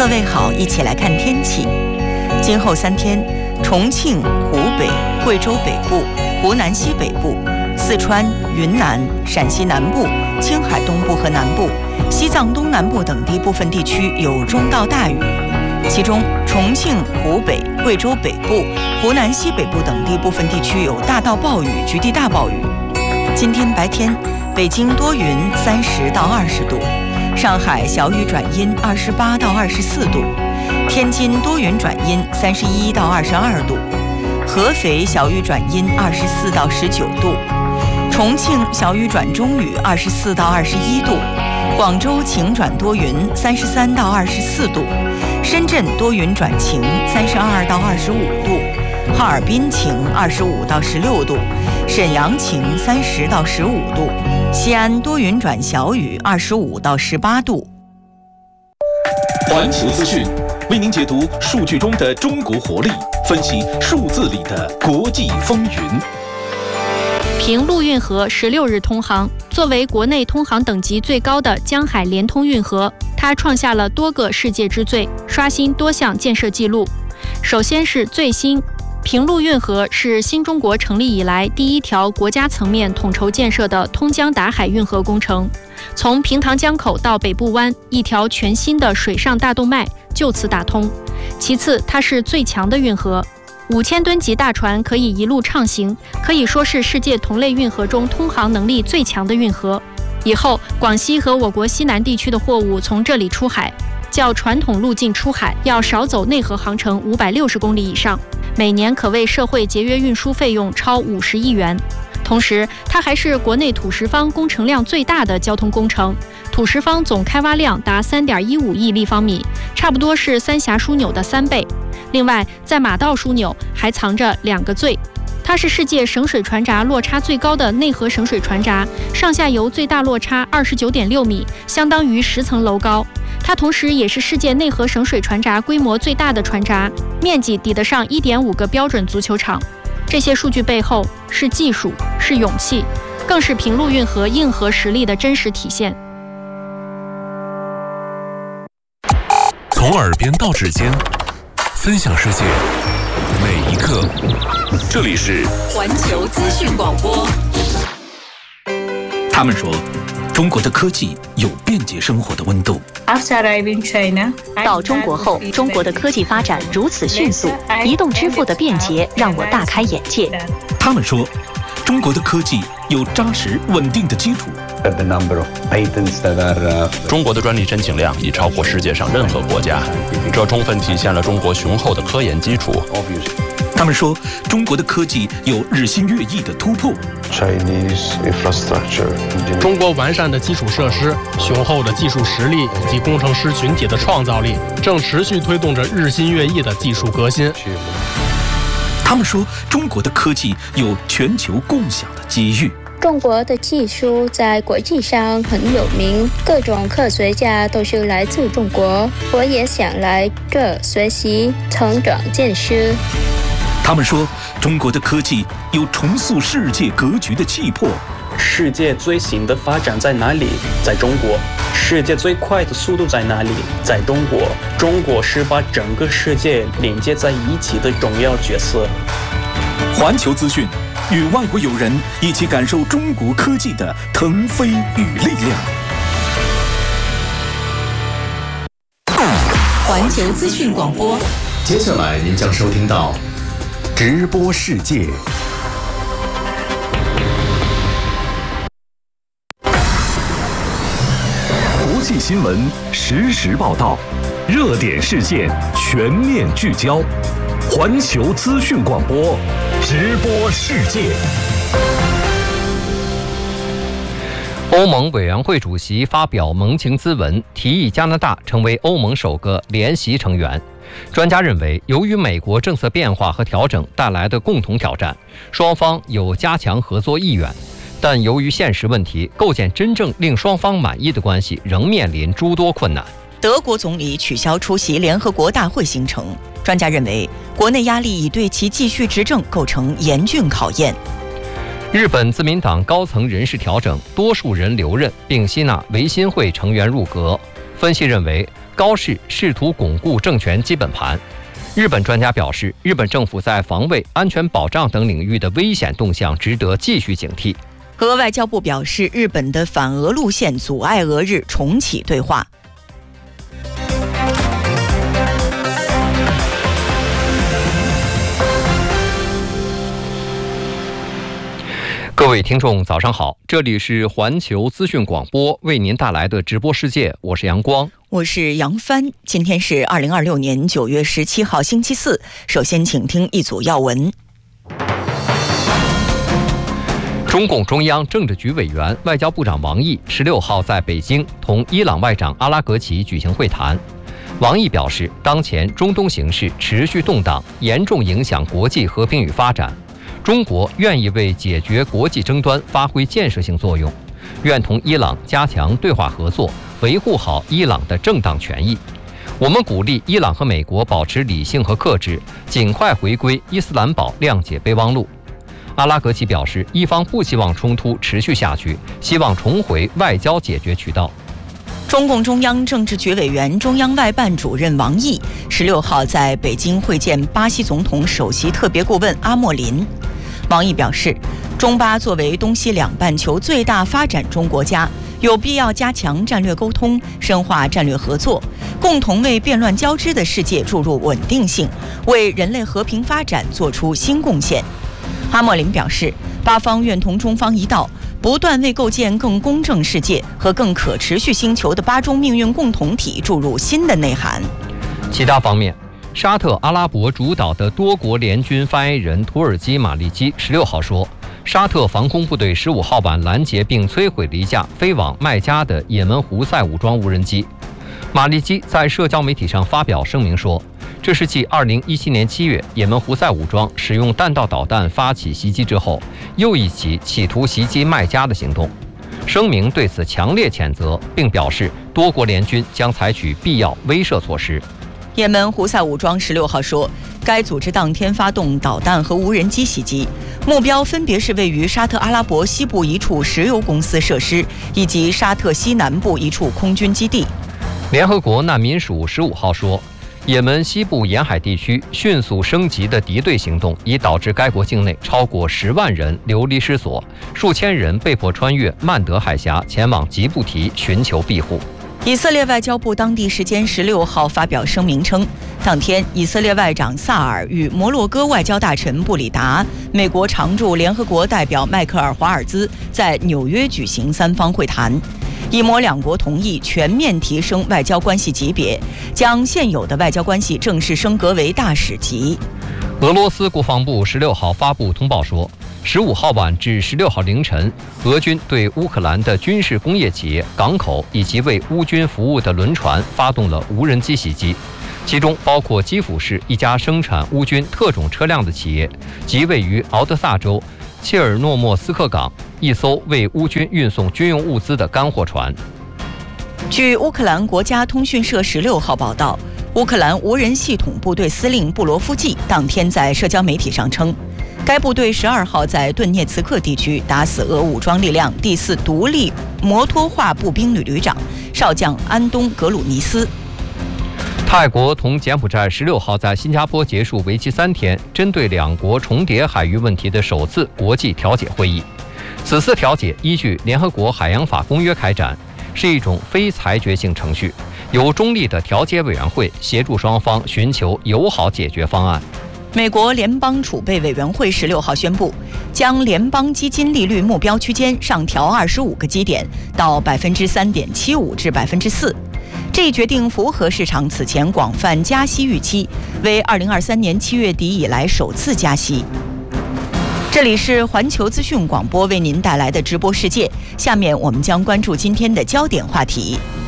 各位好，一起来看天气。今后3天，重庆、湖北、贵州北部、湖南西北部、四川、云南、陕西南部、青海东部和南部、西藏东南部等地部分地区有中到大雨，其中重庆、湖北、贵州北部、湖南西北部等地部分地区有大到暴雨、局地大暴雨。今天白天，北京多云30到20度，上海小雨转阴28到24度，天津多云转阴31到22度，合肥小雨转阴24到19度，重庆小雨转中雨24到21度，广州晴转多云33到24度，深圳多云转晴32到25度，哈尔滨晴25到16度，沈阳晴30到15度，西安多云转小雨25到18度。 环球资讯为您解读数据中的中国活力，分析数字里的国际风云。 平陆运河16日通航，作为国内通航等级最高的江海联通运河，它创下了多个世界之最，刷新多项建设纪录。首先是最新，平陆运河是新中国成立以来第一条国家层面统筹建设的通江达海运河工程，从平塘江口到北部湾，一条全新的水上大动脉就此打通。其次，它是最强的运河，5000吨级大船可以一路畅行，可以说是世界同类运河中通航能力最强的运河。以后，广西和我国西南地区的货物从这里出海，较传统路径出海要少走内河航程560公里以上，每年可为社会节约运输费用超50亿元。同时，它还是国内土石方工程量最大的交通工程，土石方总开挖量达3.15亿立方米，差不多是三峡枢纽的3倍。另外，在马道枢纽还藏着2个最，它是世界省水船闸落差最高的内河省水船闸，上下游最大落差29.6米，相当于10层楼高。它同时也是世界内河省水船闸规模最大的船闸，面积抵得上1.5个标准足球场。这些数据背后是技术，是勇气，更是平陆运河硬核实力的真实体现。 从耳边到指尖，分享世界每一刻。这里是环球资讯广播。 他们说，中国的科技有便捷生活的温度。 到中国后，中国的科技发展如此迅速，移动支付的便捷让我大开眼界。 他们说，中国的科技有扎实稳定的基础。 中国的专利申请量已超过世界上任何国家，这充分体现了中国雄厚的科研基础。 他们说，中国的科技有日新月异的突破。 中国完善的基础设施、雄厚的技术实力以及工程师群体的创造力，正持续推动着日新月异的技术革新。 他们说，中国的科技有全球共享的机遇。 中国的技术在国际上很有名，各种科学家都是来自中国，我也想来这学习、成长见识。 他们说，中国的科技有重塑世界格局的气魄。 世界最新的发展在哪里？在中国。世界最快的速度在哪里？在中国。中国是把整个世界连接在一起的重要角色。 环球资讯，与外国友人一起感受中国科技的腾飞与力量。 环球资讯广播， 接下来您将收听到直播世界。国际新闻实时报道，热点事件全面聚焦。环球资讯广播，直播世界。 欧盟委员会主席发表盟情咨文，提议加拿大成为欧盟首个联席成员。专家认为，由于美国政策变化和调整带来的共同挑战，双方有加强合作意愿，但由于现实问题，构建真正令双方满意的关系仍面临诸多困难。 德国总理取消出席联合国大会行程，专家认为，国内压力已对其继续执政构成严峻考验。 日本自民党高层人事调整，多数人留任，并吸纳维新会成员入阁。分析认为， 高市试图巩固政权基本盘。日本专家表示，日本政府在防卫、安全保障等领域的危险动向值得继续警惕。 俄外交部表示，日本的反俄路线阻碍俄日重启对话。 各位听众早上好，这里是环球资讯广播为您带来的直播世界，我是阳光， 我是杨帆。今天是2026年9月17号星期四，首先请听一组要闻。 中共中央政治局委员、外交部长王毅16号在北京同伊朗外长阿拉格齐举行会谈。王毅表示，当前中东形势持续动荡，严重影响国际和平与发展。中国愿意为解决国际争端发挥建设性作用，愿同伊朗加强对话合作，维护好伊朗的正当权益。我们鼓励伊朗和美国保持理性和克制，尽快回归伊斯兰堡谅解备忘录。阿拉格齐表示，一方不希望冲突持续下去，希望重回外交解决渠道。 中共中央政治局委员、中央外办主任王毅16号在北京会见巴西总统首席特别顾问阿莫林。王毅表示，中巴作为东西两半球最大发展中国家，有必要加强战略沟通，深化战略合作，共同为变乱交织的世界注入稳定性，为人类和平发展做出新贡献。阿莫林表示，巴方愿同中方一道，不断为构建更公正世界和更可持续星球的巴中命运共同体注入新的内涵。 其他方面，沙特阿拉伯主导的多国联军发言人土耳其马利基16号说，沙特防空部队15号晚拦截并摧毁了一架飞往麦加的也门胡塞武装无人机。马利基在社交媒体上发表声明说，这是继2017年7月也门胡塞武装使用弹道导弹发起袭击之后，又一起企图袭击麦加的行动。声明对此强烈谴责，并表示多国联军将采取必要威慑措施。 也门胡塞武装16号说，该组织当天发动导弹和无人机袭击，目标分别是位于沙特阿拉伯西部一处石油公司设施，以及沙特西南部一处空军基地。 联合国难民署15号说，也门西部沿海地区迅速升级的敌对行动已导致该国境内超过10万人流离失所，数千人被迫穿越曼德海峡前往吉布提寻求庇护。 以色列外交部当地时间16号发表声明称，当天以色列外长萨尔与摩洛哥外交大臣布里达、美国常驻联合国代表迈克尔·华尔兹在纽约举行3方会谈。以摩两国同意全面提升外交关系级别，将现有的外交关系正式升格为大使级。 俄罗斯国防部16号发布通报说，15号晚至16号凌晨，俄军对乌克兰的军事工业企业、港口以及为乌军服务的轮船发动了无人机袭击，其中包括基辅市一家生产乌军特种车辆的企业及位于敖德萨州切尔诺莫斯克港一艘为乌军运送军用物资的干货船。 据乌克兰国家通讯社16号报道，乌克兰无人系统部队司令布罗夫季当天在社交媒体上称，该部队12号在顿涅茨克地区打死俄武装力量第4独立摩托化步兵旅旅长少将安东·格鲁尼斯。 泰国同柬埔寨16号在新加坡结束为期3天针对两国重叠海域问题的首次国际调解会议。此次调解依据联合国海洋法公约开展，是一种非裁决性程序，由中立的调解委员会协助双方寻求友好解决方案。 美国联邦储备委员会16号宣布，将联邦基金利率目标区间上调25个基点到 3.75% 至 4%。这一决定符合市场此前广泛加息预期，为2023年7月底以来首次加息。这里是环球资讯广播为您带来的直播世界，下面我们将关注今天的焦点话题。